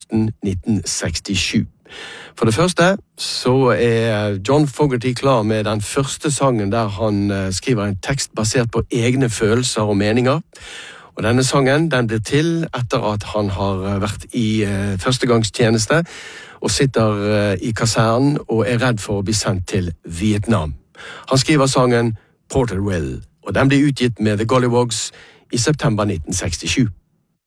høsten 1967. For det første så John Fogerty klar med den første sangen der han skriver en tekst basert på egne følelser og meninger. Og denne sangen den blir til etter at han har vært i førstegangstjeneste og sitter i kasernen og redd for å bli sendt til Vietnam. Han skriver sangen Porter Will, og den blir utgitt med The Gollywogs i september 1967.